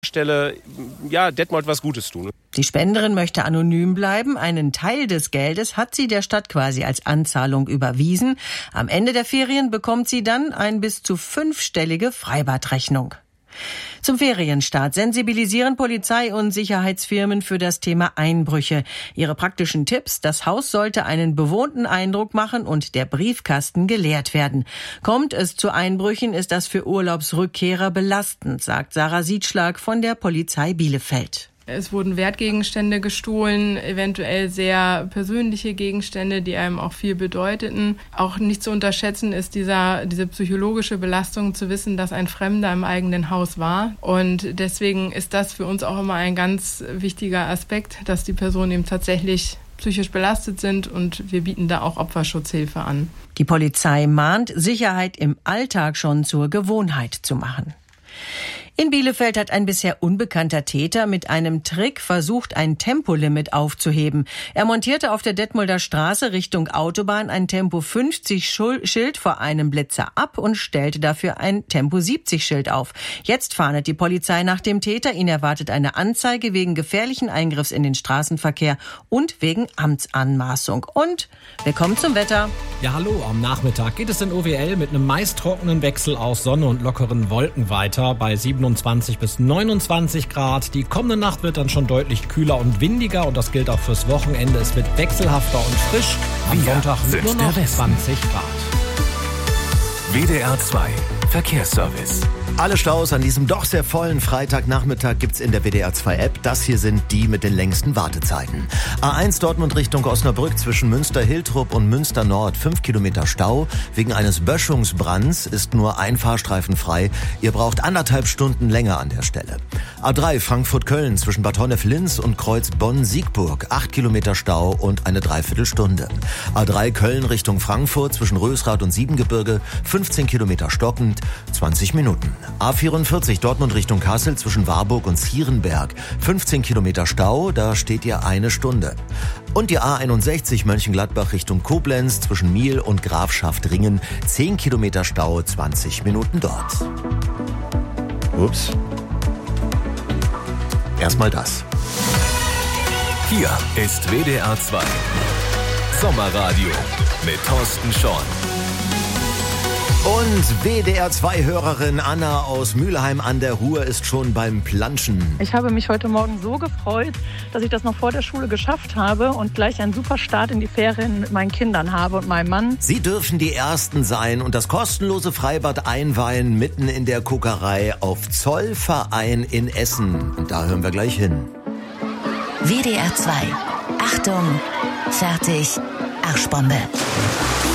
Stelle, Detmold was Gutes tun. Die Spenderin möchte anonym bleiben. Einen Teil des Geldes hat sie der Stadt quasi als Anzahlung überwiesen. Am Ende der Ferien bekommt sie dann eine bis zu 5-stellige Freibadrechnung. Zum Ferienstart sensibilisieren Polizei und Sicherheitsfirmen für das Thema Einbrüche. Ihre praktischen Tipps: Das Haus sollte einen bewohnten Eindruck machen und der Briefkasten geleert werden. Kommt es zu Einbrüchen, ist das für Urlaubsrückkehrer belastend, sagt Sarah Siedschlag von der Polizei Bielefeld. Es wurden Wertgegenstände gestohlen, eventuell sehr persönliche Gegenstände, die einem auch viel bedeuteten. Auch nicht zu unterschätzen ist diese psychologische Belastung, zu wissen, dass ein Fremder im eigenen Haus war. Und deswegen ist das für uns auch immer ein ganz wichtiger Aspekt, dass die Personen eben tatsächlich psychisch belastet sind, und wir bieten da auch Opferschutzhilfe an. Die Polizei mahnt, Sicherheit im Alltag schon zur Gewohnheit zu machen. In Bielefeld hat ein bisher unbekannter Täter mit einem Trick versucht, ein Tempolimit aufzuheben. Er montierte auf der Detmolder Straße Richtung Autobahn ein Tempo-50-Schild vor einem Blitzer ab und stellte dafür ein Tempo-70-Schild auf. Jetzt fahndet die Polizei nach dem Täter. Ihn erwartet eine Anzeige wegen gefährlichen Eingriffs in den Straßenverkehr und wegen Amtsanmaßung. Und wir kommen zum Wetter. Ja, hallo, am Nachmittag geht es in OWL mit einem meist trockenen Wechsel aus Sonne und lockeren Wolken weiter bei 27 bis 29 Grad. Die kommende Nacht wird dann schon deutlich kühler und windiger, und das gilt auch fürs Wochenende. Es wird wechselhafter und frisch. Am Sonntag nur noch 20 Grad. WDR 2 Verkehrsservice. Alle Staus an diesem doch sehr vollen Freitagnachmittag gibt's in der WDR 2 App. Das hier sind die mit den längsten Wartezeiten. A1 Dortmund Richtung Osnabrück zwischen Münster-Hiltrup und Münster-Nord 5 Kilometer Stau. Wegen eines Böschungsbrands ist nur ein Fahrstreifen frei. Ihr braucht 1,5 Stunden länger an der Stelle. A3 Frankfurt-Köln zwischen Bad Honnef-Linz und Kreuz Bonn-Siegburg 8 Kilometer Stau und eine Dreiviertelstunde. A3 Köln Richtung Frankfurt zwischen Rösrath und Siebengebirge 15 Kilometer stockend, 20 Minuten. A44 Dortmund Richtung Kassel zwischen Warburg und Zierenberg 15 Kilometer Stau, da steht ihr 1 Stunde. Und die A61 Mönchengladbach Richtung Koblenz zwischen Miel und Grafschaft-Ringen 10 Kilometer Stau, 20 Minuten dort. Ups. Erstmal das. Hier ist WDR 2 Sommerradio mit Thorsten Schorn. Und WDR-2-Hörerin Anna aus Mülheim an der Ruhr ist schon beim Planschen. Ich habe mich heute Morgen so gefreut, dass ich das noch vor der Schule geschafft habe und gleich einen super Start in die Ferien mit meinen Kindern habe und meinem Mann. Sie dürfen die Ersten sein und das kostenlose Freibad einweihen mitten in der Kokerei auf Zollverein in Essen. Und da hören wir gleich hin. WDR 2. Achtung, fertig, Arschbombe.